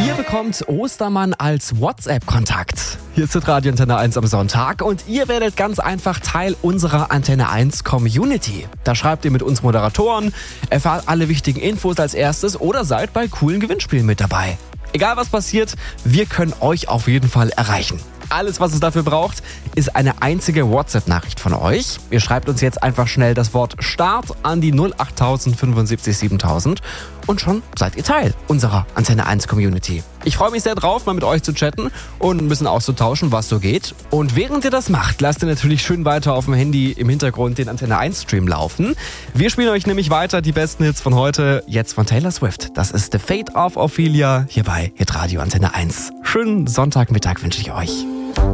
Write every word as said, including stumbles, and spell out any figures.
Ihr bekommt Ostermann als WhatsApp-Kontakt. Hier ist Radio Antenne eins am Sonntag und ihr werdet ganz einfach Teil unserer Antenne eins Community. Da schreibt ihr mit uns Moderatoren, erfahrt alle wichtigen Infos als erstes oder seid bei coolen Gewinnspielen mit dabei. Egal was passiert, wir können euch auf jeden Fall erreichen. Alles, was es dafür braucht, ist eine einzige WhatsApp-Nachricht von euch. Ihr schreibt uns jetzt einfach schnell das Wort Start an die null acht null null sieben fünf siebentausend und schon seid ihr Teil unserer Antenne eins Community. Ich freue mich sehr drauf, mal mit euch zu chatten und ein bisschen auszutauschen, was so geht. Und während ihr das macht, lasst ihr natürlich schön weiter auf dem Handy im Hintergrund den Antenne eins Stream laufen. Wir spielen euch nämlich weiter die besten Hits von heute, jetzt von Taylor Swift. Das ist The Fate of Ophelia hier bei Hitradio Antenne eins. Schönen Sonntagmittag wünsche ich euch.